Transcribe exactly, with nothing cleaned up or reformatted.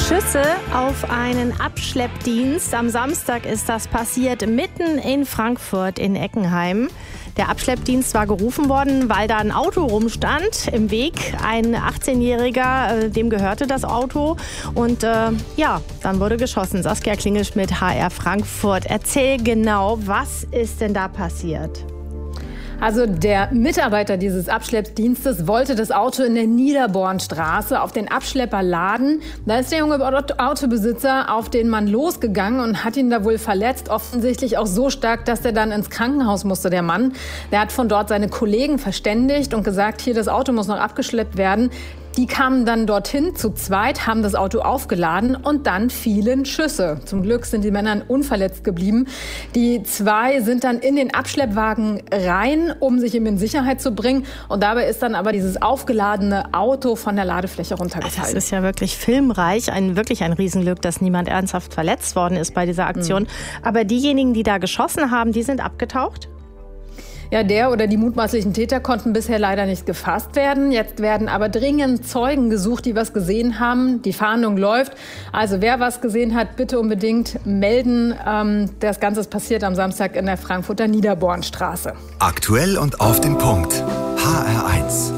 Schüsse auf einen Abschleppdienst. Am Samstag ist das passiert, mitten in Frankfurt in Eckenheim. Der Abschleppdienst war gerufen worden, weil da ein Auto rumstand im Weg. Ein achtzehnjähriger, äh, dem gehörte das Auto. Und äh, ja, dann wurde geschossen. Saskia Klingelschmidt, H R Frankfurt. Erzähl genau, was ist denn da passiert? Also der Mitarbeiter dieses Abschleppdienstes wollte das Auto in der Niederbornstraße auf den Abschlepper laden. Da ist der junge Autobesitzer auf den Mann losgegangen und hat ihn da wohl verletzt. Offensichtlich auch so stark, dass er dann ins Krankenhaus musste, der Mann. Der hat von dort seine Kollegen verständigt und gesagt, hier, das Auto muss noch abgeschleppt werden. Die kamen dann dorthin zu zweit, haben das Auto aufgeladen und dann fielen Schüsse. Zum Glück sind die Männer unverletzt geblieben. Die zwei sind dann in den Abschleppwagen rein, um sich eben in Sicherheit zu bringen. Und dabei ist dann aber dieses aufgeladene Auto von der Ladefläche runtergefallen. Das ist ja wirklich filmreich. Ein, wirklich ein Riesenglück, dass niemand ernsthaft verletzt worden ist bei dieser Aktion. Mhm. Aber diejenigen, die da geschossen haben, die sind abgetaucht? Ja, der oder die mutmaßlichen Täter konnten bisher leider nicht gefasst werden. Jetzt werden aber dringend Zeugen gesucht, die was gesehen haben. Die Fahndung läuft. Also wer was gesehen hat, bitte unbedingt melden. Ähm, das Ganze ist passiert am Samstag in der Frankfurter Niederbornstraße. Aktuell und auf den Punkt. H R eins.